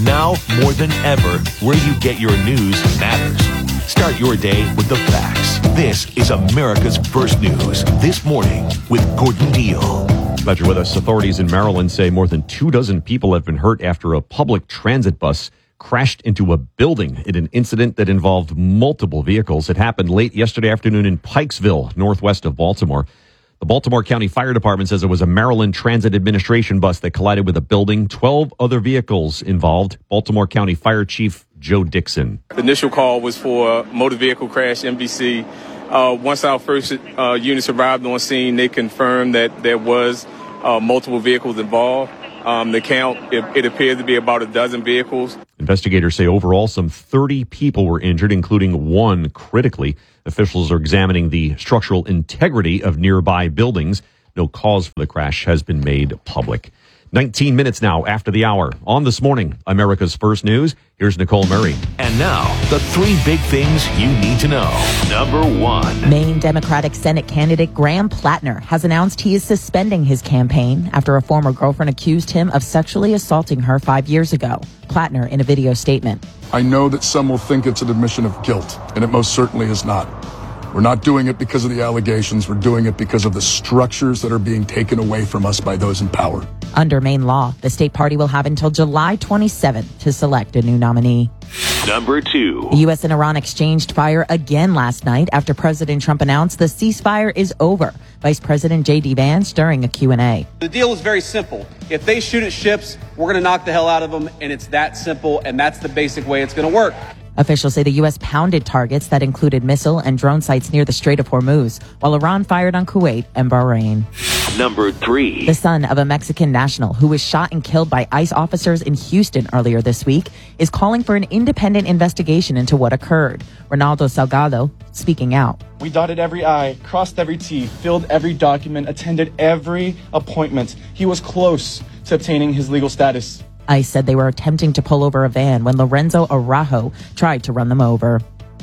Now, more than ever, where you get your news matters. Start your day with the facts. This is America's First News. This morning with Gordon Deal. Glad you're with us. Authorities in Maryland say more than 24 people have been hurt after a public transit bus crashed into a building in an incident that involved multiple vehicles. It happened late yesterday afternoon in Pikesville, northwest of Baltimore. The Baltimore County Fire Department says it was a Maryland Transit Administration bus that collided with a building. 12 other vehicles involved. Baltimore County Fire Chief Joe Dixon. The initial call was for a motor vehicle crash, MVC. Once our first units arrived on scene, they confirmed that there was multiple vehicles involved. The count, it appeared to be about a dozen vehicles. Investigators say overall some 30 people were injured, including one critically. Officials are examining the structural integrity of nearby buildings. No cause for the crash has been made public. 19 minutes now after the hour. On This Morning, America's First News, here's Nicole Murray. And now, the three big things you need to know. Number one. Maine Democratic Senate candidate Graham Plattner has announced he is suspending his campaign after a former girlfriend accused him of sexually assaulting her 5 years ago. Plattner in a video statement. I know that some will think it's an admission of guilt, and it most certainly is not. We're not doing it because of the allegations. We're doing it because of the structures that are being taken away from us by those in power. Under Maine law, the state party will have until July 27th to select a new nominee. Number two. The U.S. and Iran exchanged fire again last night after President Trump announced the ceasefire is over. Vice President J.D. Vance during a Q&A. The deal is very simple. If they shoot at ships, we're going to knock the hell out of them, and it's that simple, and that's the basic way it's going to work. Officials say the U.S. pounded targets that included missile and drone sites near the Strait of Hormuz, while Iran fired on Kuwait and Bahrain. Number three. The son of a Mexican national who was shot and killed by ICE officers in Houston earlier this week is calling for an independent investigation into what occurred. Ronaldo Salgado speaking out. We dotted every I, crossed every T, filled every document, attended every appointment. He was close to obtaining his legal status. ICE said they were attempting to pull over a van when Lorenzo Araujo tried to run them over.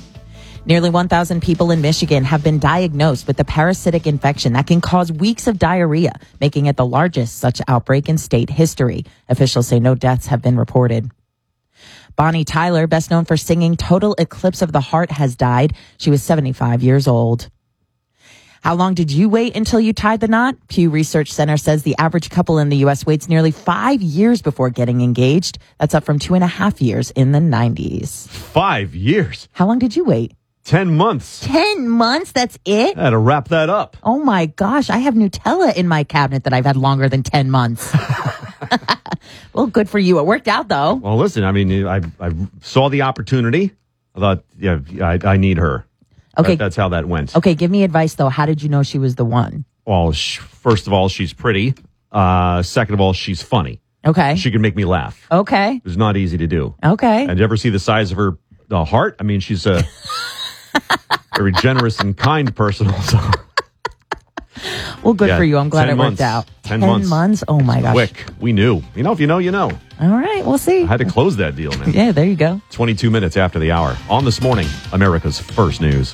Nearly 1,000 people in Michigan have been diagnosed with a parasitic infection that can cause weeks of diarrhea, making it the largest such outbreak in state history. Officials say no deaths have been reported. Bonnie Tyler, best known for singing Total Eclipse of the Heart, has died. She was 75 years old. How long did you wait until you tied the knot? Pew Research Center says the average couple in the U.S. waits nearly 5 years before getting engaged. That's up from 2.5 years in the 90s. 5 years? How long did you wait? 10 months. 10 months? That's it? I had to wrap that up. Oh my gosh, I have Nutella in my cabinet that I've had longer than 10 months. Well, good for you. It worked out, though. Well, listen, I mean, I saw the opportunity. I thought, yeah, I need her. Okay. That's how that went. Okay, give me advice, though. How did you know she was the one? Well, first of all, she's pretty. Second of all, she's funny. Okay. She can make me laugh. Okay. It was not easy to do. Okay. And did you ever see the size of her heart? I mean, she's a very generous and kind person also. Well, good for you. I'm glad it months. worked out. 10 months. Oh, my gosh. Quick. We knew. You know, if you know, you know. All right. We'll see. I had to close that deal, man. Yeah, there you go. 22 minutes after the hour. On This Morning, America's First News.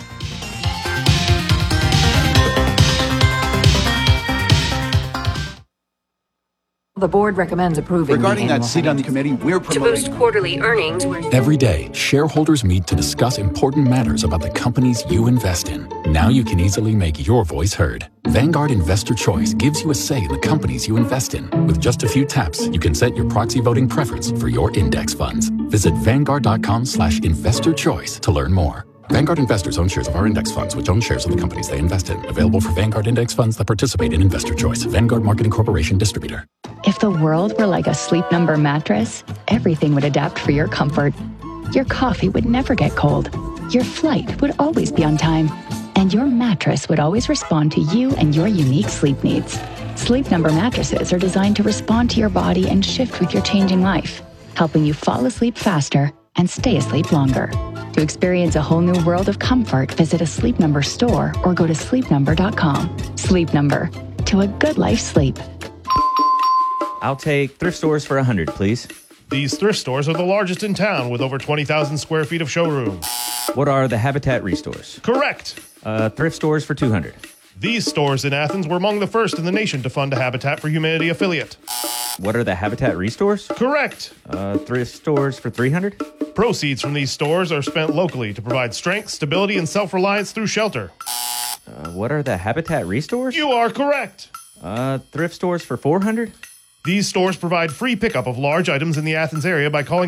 The board recommends approving regarding that seat on the committee, we're promoting to boost quarterly earnings. Every day, shareholders meet to discuss important matters about the companies you invest in. Now you can easily make your voice heard. Vanguard Investor Choice gives you a say in the companies you invest in. With just a few taps, you can set your proxy voting preference for your index funds. Visit Vanguard.com/investorchoice to learn more. Vanguard investors own shares of our index funds, which own shares of the companies they invest in. Available for Vanguard index funds that participate in Investor Choice. Vanguard Marketing Corporation distributor. If the world were like a Sleep Number mattress, everything would adapt for your comfort. Your coffee would never get cold. Your flight would always be on time. And your mattress would always respond to you and your unique sleep needs. Sleep Number mattresses are designed to respond to your body and shift with your changing life, helping you fall asleep faster and stay asleep longer. To experience a whole new world of comfort, visit a Sleep Number store or go to sleepnumber.com. Sleep Number, to a good life sleep. I'll take thrift stores for 100, please. These thrift stores are the largest in town with over 20,000 square feet of showroom. What are the Habitat Restores? Correct. Thrift stores for 200. These stores in Athens were among the first in the nation to fund a Habitat for Humanity affiliate. What are the Habitat Restores? Correct. Thrift stores for 300? Proceeds from these stores are spent locally to provide strength, stability, and self-reliance through shelter. What are the Habitat Restores? You are correct. Thrift stores for 400? These stores provide free pickup of large items in the Athens area by calling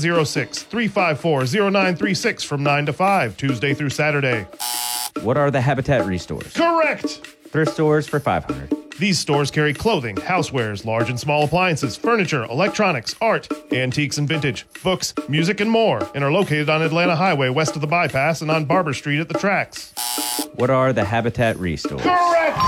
706-354-0936 from 9 to 5, Tuesday through Saturday. What are the Habitat Restores? Correct. Thrift stores for 500. These stores carry clothing, housewares, large and small appliances, furniture, electronics, art, antiques and vintage, books, music, and more, and are located on Atlanta Highway west of the bypass and on Barber Street at the tracks. What are the Habitat Restores? Correct!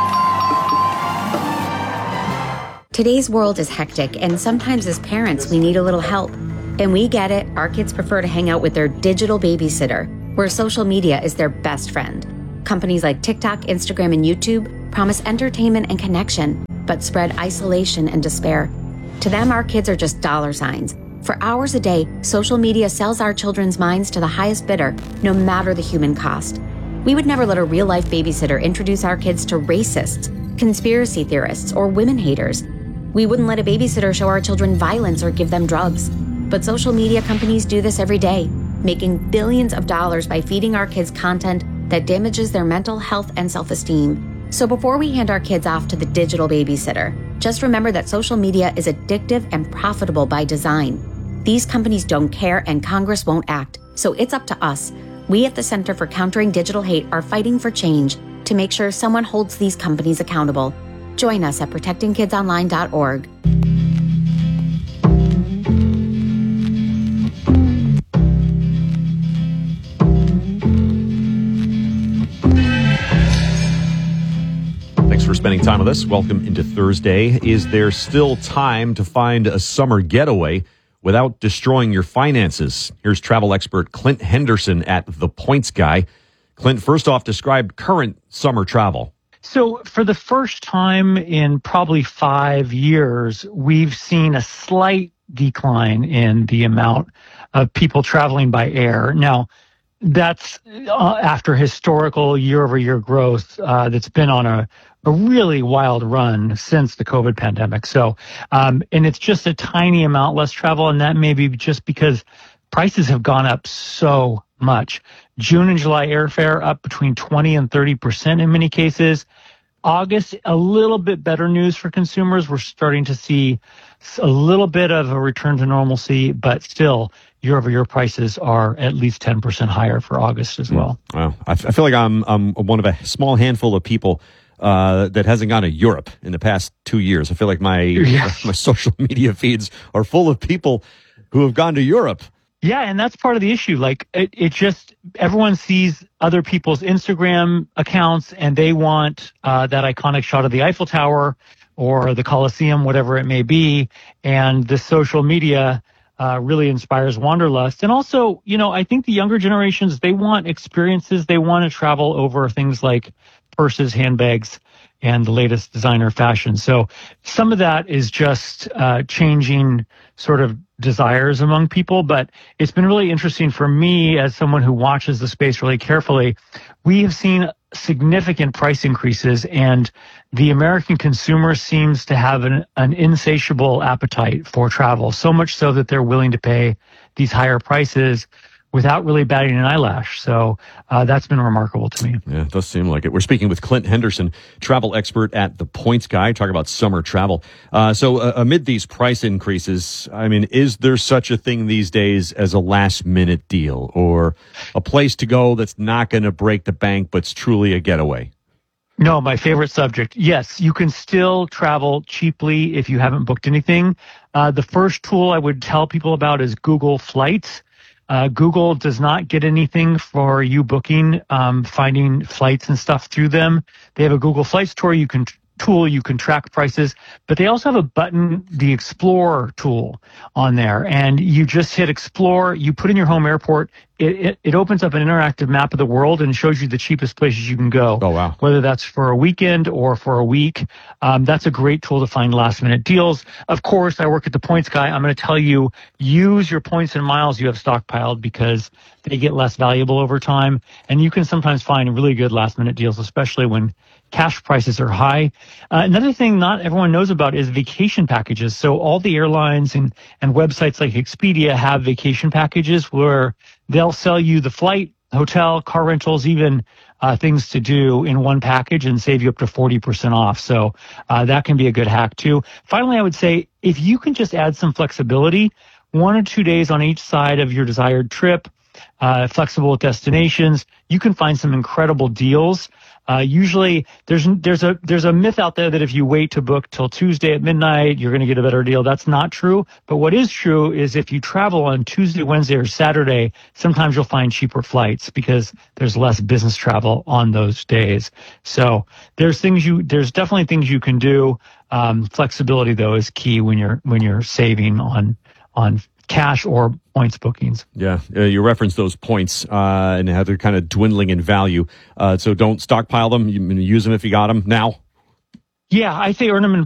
Today's world is hectic, and sometimes as parents, we need a little help. And we get it. Our kids prefer to hang out with their digital babysitter, where social media is their best friend. Companies like TikTok, Instagram, and YouTube promise entertainment and connection, but spread isolation and despair. To them, our kids are just dollar signs. For hours a day, social media sells our children's minds to the highest bidder, no matter the human cost. We would never let a real-life babysitter introduce our kids to racists, conspiracy theorists, or women haters. We wouldn't let a babysitter show our children violence or give them drugs. But social media companies do this every day, making billions of dollars by feeding our kids content that damages their mental health and self-esteem. So before we hand our kids off to the digital babysitter, just remember that social media is addictive and profitable by design. These companies don't care and Congress won't act, so it's up to us. We at the Center for Countering Digital Hate are fighting for change to make sure someone holds these companies accountable. Join us at protectingkidsonline.org. Thanks for spending time with us. Welcome into Thursday. Is there still time to find a summer getaway without destroying your finances? Here's travel expert Clint Henderson at The Points Guy. Clint, first off, describe current summer travel. So for the first time in probably 5 years, we've seen a slight decline in the amount of people traveling by air. Now, that's after historical year-over-year growth that's been on a really wild run since the COVID pandemic. So, and it's just a tiny amount less travel, and that may be just because prices have gone up so much. June and July airfare up between 20 and 30% in many cases. August, a little bit better news for consumers. We're starting to see a little bit of a return to normalcy, but still year-over-year prices are at least 10% higher for August as well. Wow. I feel like I'm one of a small handful of people that hasn't gone to Europe in the past 2 years. I feel like my social media feeds are full of people who have gone to Europe. Yeah, and that's part of the issue. Like, it just, everyone sees other people's Instagram accounts and they want that iconic shot of the Eiffel Tower or the Colosseum, whatever it may be. And the social media really inspires wanderlust. And also, you know, I think the younger generations, they want experiences. They want to travel over things like purses, handbags, and the latest designer fashion. So some of that is just changing sort of desires among people, but it's been really interesting for me as someone who watches the space really carefully. We have seen significant price increases, and the American consumer seems to have an insatiable appetite for travel, so much so that they're willing to pay these higher prices without really batting an eyelash. So that's been remarkable to me. Yeah, it does seem like it. We're speaking with Clint Henderson, travel expert at The Points Guy, talking about summer travel. So amid these price increases, I mean, is there such a thing these days as a last-minute deal or a place to go that's not going to break the bank but's truly a getaway? No, my favorite subject. Yes, you can still travel cheaply if you haven't booked anything. The first tool I would tell people about is Google Flights. Google does not get anything for you booking, finding flights and stuff through them. They have a Google Flights tool you can track prices, but they also have a button, the Explore tool on there, and you just hit Explore, you put in your home airport, it opens up an interactive map of the world and shows you the cheapest places you can go. Oh, wow. Whether that's for a weekend or for a week. That's a great tool to find last minute deals. Of course, I work at The Points Guy. I'm going to tell you, use your points and miles you have stockpiled because they get less valuable over time. And you can sometimes find really good last minute deals, especially when cash prices are high. Another thing not everyone knows about is vacation packages. So all the airlines and websites like Expedia have vacation packages where they'll sell you the flight, hotel, car rentals, even things to do in one package and save you up to 40% off. So that can be a good hack too. Finally, I would say if you can just add some flexibility, 1 or 2 days on each side of your desired trip, flexible with destinations, you can find some incredible deals. Usually there's a myth out there that if you wait to book till Tuesday at midnight, you're going to get a better deal. That's not true. But what is true is if you travel on Tuesday, Wednesday, or Saturday, sometimes you'll find cheaper flights because there's less business travel on those days. So there's definitely things you can do. Flexibility though is key when you're saving on cash or points bookings. Yeah, you referenced those points and how they're kind of dwindling in value. So don't stockpile them. You use them if you got them now. Yeah, I say earn them in